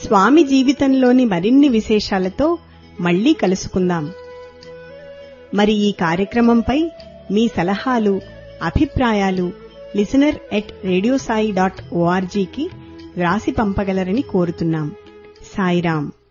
స్వామి జీవితంలోని మరిన్ని విశేషాలతో మళ్లీ కలుసుకుందాం. మరి ఈ కార్యక్రమంపై మీ సలహాలు, అభిప్రాయాలు listener@radiosai.org కి వ్రాసి పంపగలరని కోరుతున్నాం. సాయిరాం.